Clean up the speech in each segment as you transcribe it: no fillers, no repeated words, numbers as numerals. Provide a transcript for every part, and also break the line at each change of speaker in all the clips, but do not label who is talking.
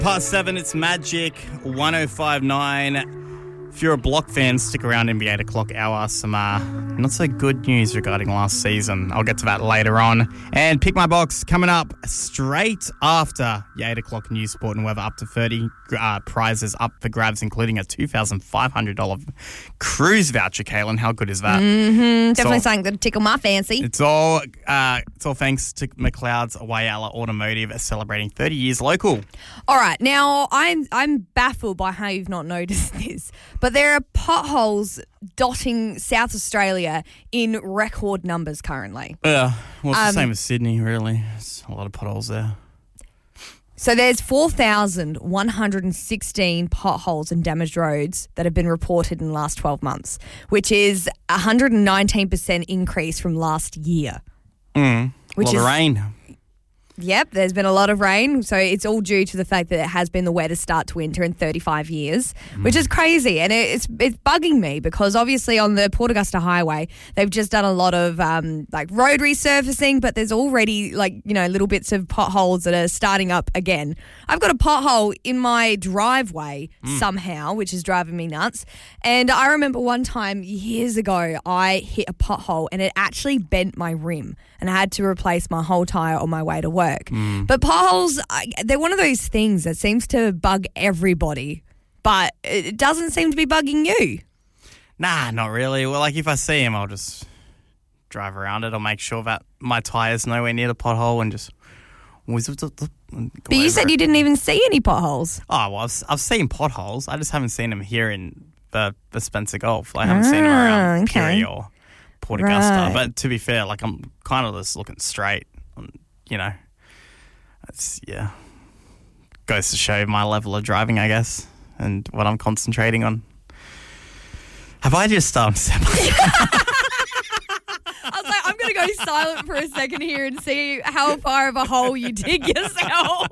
7:30, it's Magic 105.9. If you're a Block fan, stick around in the 8 o'clock hour. Some not so good news regarding last season. I'll get to that later on. And Pick My Box coming up straight after your 8 o'clock news, sport and weather. Up to 30 prizes up for grabs, including a $2,500 cruise voucher. Kaylin, how good is that?
Definitely something that tickle my fancy.
It's all thanks to McLeod's Whyalla Automotive celebrating 30 years local.
All right, now I'm baffled by how you've not noticed this, but there are potholes dotting South Australia in record numbers currently.
Yeah, well, it's the same as Sydney, really. It's a lot of potholes there.
So there's 4,116 potholes and damaged roads that have been reported in the last 12 months, which is a 119% increase from last year.
A lot of rain.
Yep, there's been a lot of rain, so it's all due to the fact that it has been the wettest start to winter in 35 years, which is crazy. And it's bugging me because obviously on the Port Augusta Highway, they've just done a lot of road resurfacing, but there's already little bits of potholes that are starting up again. I've got a pothole in my driveway somehow, which is driving me nuts. And I remember one time years ago, I hit a pothole and it actually bent my rim and I had to replace my whole tyre on my way to work. But potholes, they're one of those things that seems to bug everybody, but it doesn't seem to be bugging you.
Nah, not really. Well, if I see him, I'll just drive around it. I'll make sure that my tyre's nowhere near the pothole and just... But
you said you didn't even see any potholes.
Oh, well, I've seen potholes. I just haven't seen them here in the Spencer Gulf. I haven't seen them around Pirrie or Port Augusta.
Right.
But to be fair, I'm kind of just looking straight, goes to show my level of driving, I guess, and what I'm concentrating on. Have I just
I was like, I'm going to go silent for a second here and see how far of a hole you dig yourself.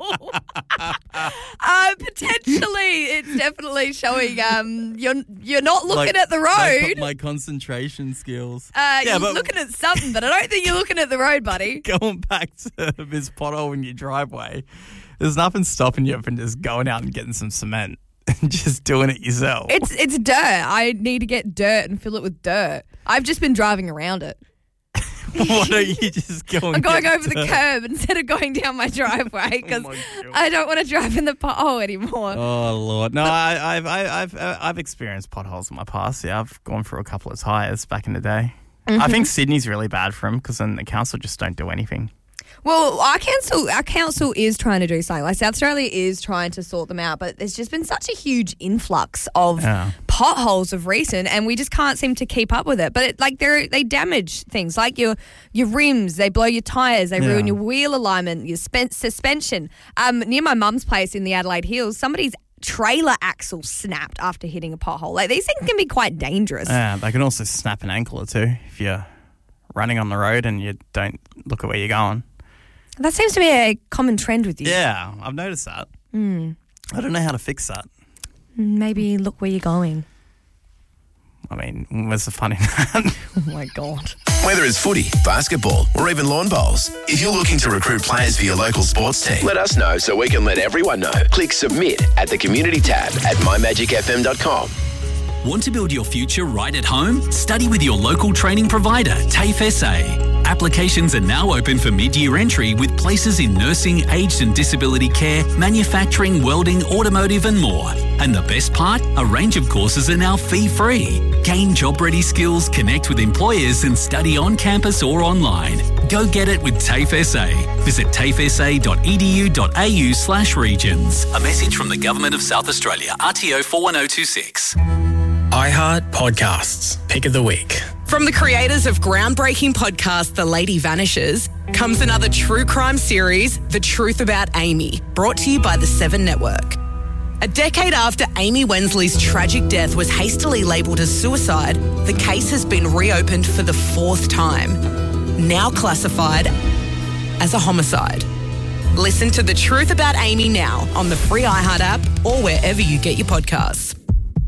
Potentially, it's definitely showing you're not looking at the road.
My concentration skills.
You're looking at something, but I don't think you're looking at the road, buddy.
Going back to this pothole in your driveway, there's nothing stopping you from just going out and getting some cement and just doing it yourself.
It's dirt. I need to get dirt and fill it with dirt. I've just been driving around it.
Why don't you just go and
I'm going over the curb instead of going down my driveway because I don't want to drive in the pothole anymore.
Oh, Lord. No, I've experienced potholes in my past. Yeah, I've gone through a couple of tyres back in the day. I think Sydney's really bad for them because then the council just don't do anything.
Well, our council is trying to do something. South Australia is trying to sort them out, but there's just been such a huge influx of potholes of recent, and we just can't seem to keep up with it. But they damage things like your rims, they blow your tyres, they ruin your wheel alignment, your suspension. Near my mum's place in the Adelaide Hills, somebody's trailer axle snapped after hitting a pothole. These things can be quite dangerous.
Yeah, they can also snap an ankle or two if you're running on the road and you don't look at where you're going.
That seems to be a common trend with you.
Yeah, I've noticed that. I don't know how to fix that.
Maybe look where you're going.
I mean, where's the fun in that?
Oh, my God.
Whether it's footy, basketball, or even lawn bowls, if you're looking to recruit players for your local sports team, let us know so we can let everyone know. Click submit at the community tab at mymagicfm.com.
Want to build your future right at home? Study with your local training provider, TAFE SA. Applications are now open for mid-year entry with places in nursing, aged and disability care, manufacturing, welding, automotive and more. And the best part? A range of courses are now fee-free. Gain job-ready skills, connect with employers and study on campus or online. Go get it with TAFE SA. Visit tafesa.edu.au/regions. A message from the Government of South Australia, RTO 41026.
iHeart Podcasts, Pick of the Week.
From the creators of groundbreaking podcast The Lady Vanishes comes another true crime series, The Truth About Amy, brought to you by the Seven Network. A decade after Amy Wensley's tragic death was hastily labelled as suicide, the case has been reopened for the fourth time, now classified as a homicide. Listen to The Truth About Amy now on the free iHeart app or wherever you get your podcasts.
We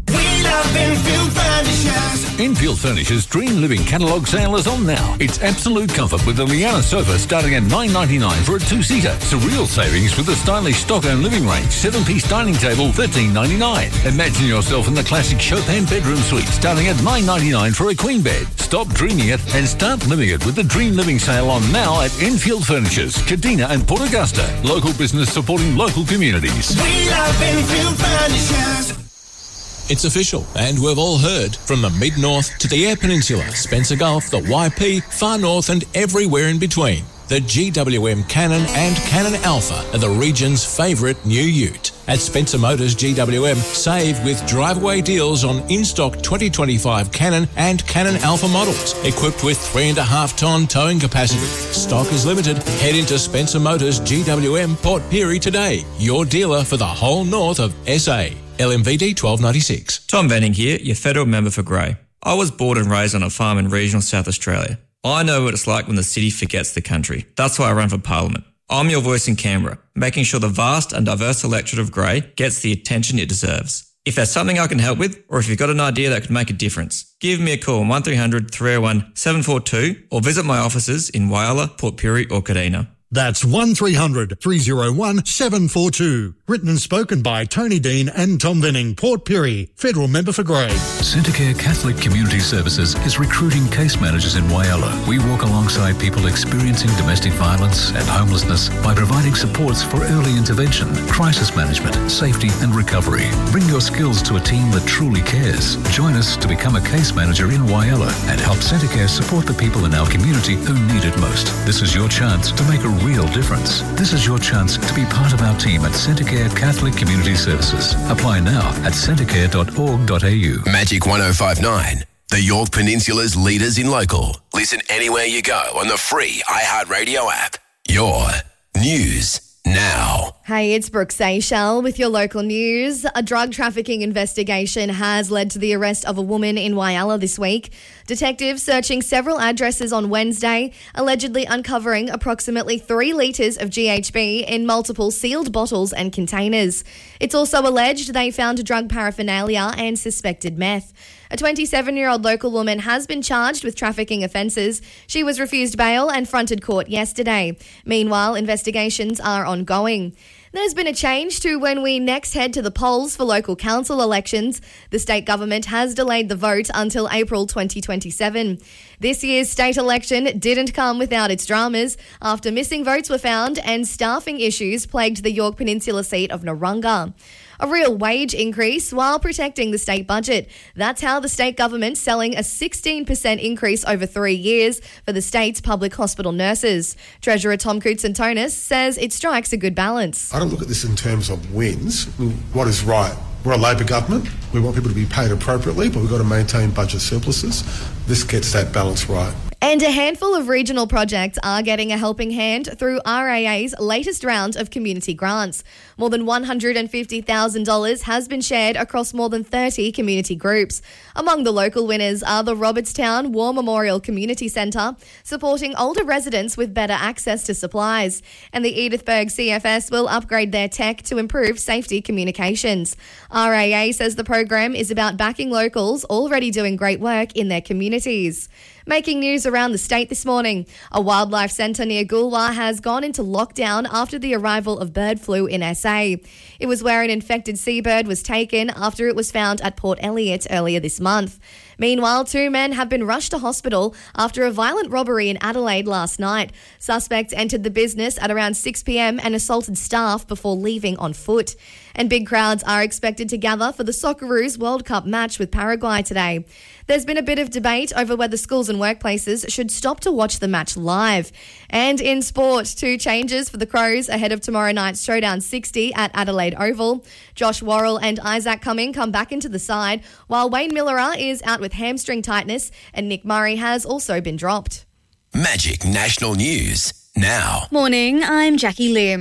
love Enfield Furnishers.
Enfield Furnishers' Dream Living catalogue sale is on now. It's absolute comfort with the Liana sofa starting at $9.99 for a two-seater. Surreal savings with the stylish Stockholm living range. 7-piece dining table, $13.99. Imagine yourself in the classic Chopin bedroom suite starting at $9.99 for a queen bed. Stop dreaming it and start living it with the Dream Living sale on now at Enfield Furnishers, Kadina and Port Augusta. Local business supporting local communities.
We love Enfield Furnishers.
It's official, and we've all heard. From the Mid-North to the Eyre Peninsula, Spencer Gulf, the YP, Far North and everywhere in between. The GWM Cannon and Cannon Alpha are the region's favourite new ute. At Spencer Motors GWM, save with drive-away deals on in-stock 2025 Cannon and Cannon Alpha models, equipped with 3.5-tonne towing capacity. Stock is limited. Head into Spencer Motors GWM Port Pirie today, your dealer for the whole north of SA. LMVD 1296.
Tom Venning here, your federal member for Grey. I was born and raised on a farm in regional South Australia. I know what it's like when the city forgets the country. That's why I run for Parliament. I'm your voice in Canberra, making sure the vast and diverse electorate of Grey gets the attention it deserves. If there's something I can help with, or if you've got an idea that could make a difference, give me a call on 1300 301 742 or visit my offices in Whyalla, Port Pirie or Kadina.
That's 1300 301 742. Written and spoken by Tony Dean and Tom Venning, Port Pirie, Federal Member for Grey.
Centacare Catholic Community Services is recruiting case managers in Whyalla. We walk alongside people experiencing domestic violence and homelessness by providing supports for early intervention, crisis management, safety and recovery. Bring your skills to a team that truly cares. Join us to become a case manager in Whyalla and help Centacare support the people in our community who need it most. This is your chance to make a real difference. This is your chance to be part of our team at Centacare Catholic Community Services. Apply now at centacare.org.au.
Magic 105.9, the York Peninsula's leaders in local. Listen anywhere you go on the free iHeartRadio app. Your news now.
Hey, it's Brooke Seychelles with your local news. A drug trafficking investigation has led to the arrest of a woman in Whyalla this week. Detectives searching several addresses on Wednesday, allegedly uncovering approximately 3 litres of GHB in multiple sealed bottles and containers. It's also alleged they found drug paraphernalia and suspected meth. A 27-year-old local woman has been charged with trafficking offences. She was refused bail and fronted court yesterday. Meanwhile, investigations are ongoing. There's been a change to when we next head to the polls for local council elections. The state government has delayed the vote until April 2027. This year's state election didn't come without its dramas after missing votes were found and staffing issues plagued the York Peninsula seat of Narunga. A real wage increase while protecting the state budget. That's how the state government's selling a 16% increase over 3 years for the state's public hospital nurses. Treasurer Tom Koutsantonis says it strikes a good balance.
I don't look at this in terms of wins. What is right? We're a Labor government. We want people to be paid appropriately, but we've got to maintain budget surpluses. This gets that balance right.
And a handful of regional projects are getting a helping hand through RAA's latest round of community grants. More than $150,000 has been shared across more than 30 community groups. Among the local winners are the Robertstown War Memorial Community Centre, supporting older residents with better access to supplies. And the Edithburgh CFS will upgrade their tech to improve safety communications. RAA says the program is about backing locals already doing great work in their communities. Making news around the state this morning. A wildlife centre near Goolwa has gone into lockdown after the arrival of bird flu in SA. It was where an infected seabird was taken after it was found at Port Elliot earlier this month. Meanwhile, 2 men have been rushed to hospital after a violent robbery in Adelaide last night. Suspects entered the business at around 6 p.m. and assaulted staff before leaving on foot. And big crowds are expected to gather for the Socceroos World Cup match with Paraguay today. There's been a bit of debate over whether schools and workplaces should stop to watch the match live. And in sport, 2 changes for the Crows ahead of tomorrow night's Showdown 60 at Adelaide Oval. Josh Worrell and Isaac Cumming come back into the side, while Wayne Millerer is out with hamstring tightness and Nick Murray has also been dropped.
Magic National News now.
Morning, I'm Jackie Lim.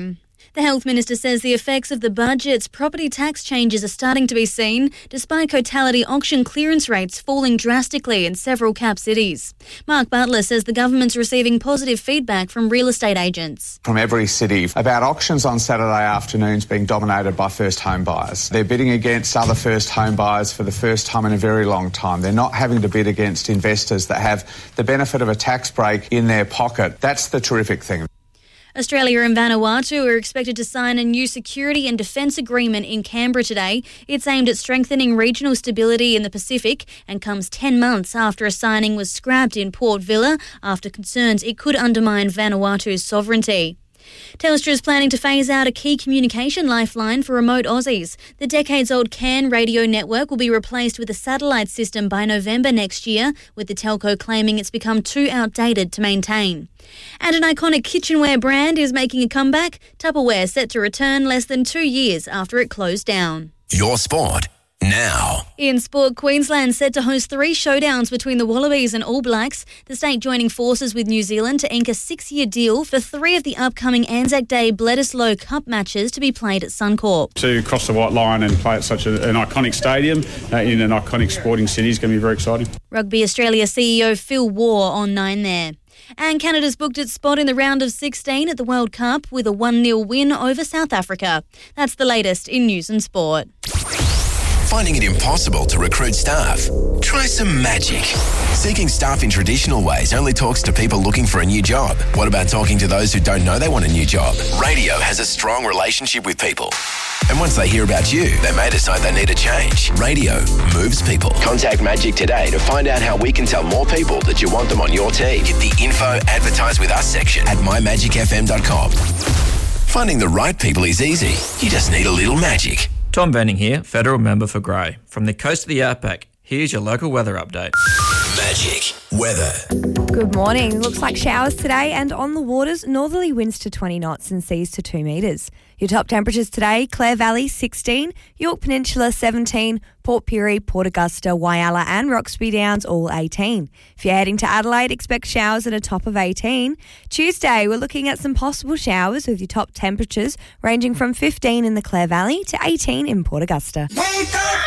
The Health Minister says the effects of the budget's property tax changes are starting to be seen, despite Cotality auction clearance rates falling drastically in several cap cities. Mark Butler says the government's receiving positive feedback from real estate agents.
From every city about auctions on Saturday afternoons being dominated by first home buyers. They're bidding against other first home buyers for the first time in a very long time. They're not having to bid against investors that have the benefit of a tax break in their pocket. That's the terrific thing.
Australia and Vanuatu are expected to sign a new security and defence agreement in Canberra today. It's aimed at strengthening regional stability in the Pacific and comes 10 months after a signing was scrapped in Port Vila after concerns it could undermine Vanuatu's sovereignty. Telstra is planning to phase out a key communication lifeline for remote Aussies. The decades-old CAN radio network will be replaced with a satellite system by November next year, with the telco claiming it's become too outdated to maintain. And an iconic kitchenware brand is making a comeback. Tupperware set to return less than 2 years after it closed down.
Your sport now.
In sport, Queensland set to host 3 showdowns between the Wallabies and All Blacks, the state joining forces with New Zealand to ink a 6-year deal for 3 of the upcoming Anzac Day Bledisloe Cup matches to be played at Suncorp.
To cross the white line and play at such an iconic stadium in an iconic sporting city is going to be very exciting.
Rugby Australia CEO Phil Waugh on 9 there. And Canada's booked its spot in the round of 16 at the World Cup with a 1-0 win over South Africa. That's the latest in news and sport.
Finding it impossible to recruit staff? Try some magic. Seeking staff in traditional ways only talks to people looking for a new job. What about talking to those who don't know they want a new job? Radio has a strong relationship with people. And once they hear about you, they may decide they need a change. Radio moves people. Contact Magic today to find out how we can tell more people that you want them on your team. Get the info advertise with us section at mymagicfm.com. Finding the right people is easy. You just need a little magic.
Tom Benning here, federal member for Grey. From the coast of the outback, here's your local weather update.
Magic weather.
Good morning. Looks like showers today, and on the waters, northerly winds to 20 knots and seas to 2 metres. Your top temperatures today: Clare Valley 16, York Peninsula 17, Port Pirie, Port Augusta, Whyalla and Roxby Downs all 18. If you're heading to Adelaide, expect showers at a top of 18. Tuesday, we're looking at some possible showers with your top temperatures ranging from 15 in the Clare Valley to 18 in Port Augusta.
Wake up!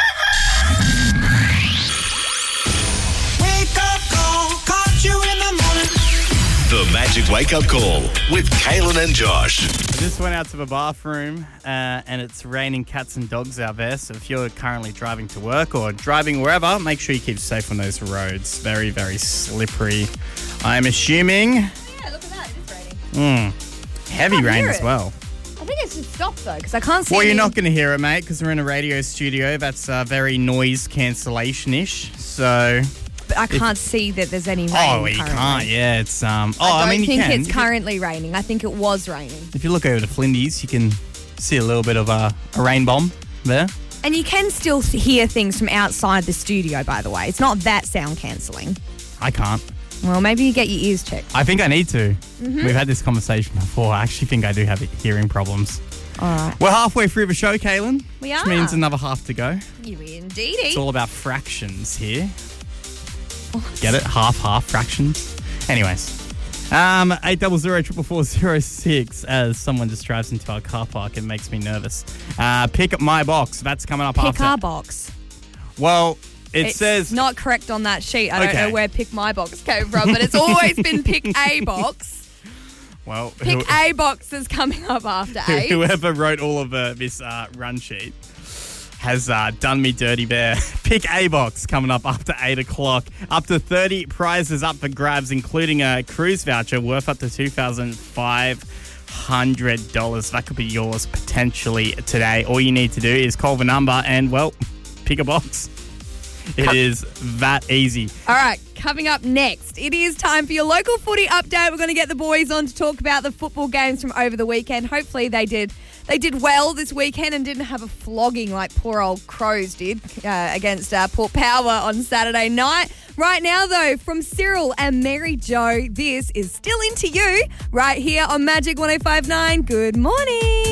Wake up call, caught you in the morning.
The Magic Wake Up Call with Kaylin and Josh.
I just went out to the bathroom and it's raining cats and dogs out there. So if you're currently driving to work or driving wherever, make sure you keep safe on those roads. Very, very slippery. I'm assuming.
Yeah, look at that. It is raining.
Heavy rain as well.
I think it should stop though, because I can't see.
Well, you're not going to hear it, mate, because we're in a radio studio. That's very noise cancellation-ish. So.
But I can't see that there's any rain.
Oh, you
currently.
can't. Yeah, it's. I
don't
mean, you
think
can.
it's currently raining. I think it was raining.
If you look over to Flinders, you can see a little bit of a rain bomb there.
And you can still hear things from outside the studio, by the way. It's not that sound cancelling.
I can't.
Well, maybe you get your ears checked.
I think I need to.
Mhm.
We've had this conversation before. I actually think I do have hearing problems.
All right.
We're halfway through the show, Kaylin.
We
Which
are.
means another half to go.
You indeedy.
It's all about fractions here. Get it? Half fractions. Anyways. 800-444-06 as someone just drives into our car park. It makes me nervous. Pick my box. That's coming up
Pick
after.
our box.
Well, it
It's
says...
not correct on that sheet. I don't
Okay.
know where Pick My Box came from, but it's always been Pick A Box.
Well,
Pick A Box is coming up after 8.
whoever wrote all of this run sheet has done me dirty there. Pick A Box coming up after 8 o'clock. Up to 30 prizes up for grabs, including a cruise voucher worth up to $2,500. That could be yours potentially today. All you need to do is call the number and, well, pick a box. It is that easy.
All right, coming up next, it is time for your local footy update. We're going to get the boys on to talk about the football games from over the weekend. Hopefully they did well this weekend and didn't have a flogging like poor old Crows did against Port Power on Saturday night. Right now, though, from Cyril and Mary Jo, this is Still Into You right here on Magic 105.9. Good morning.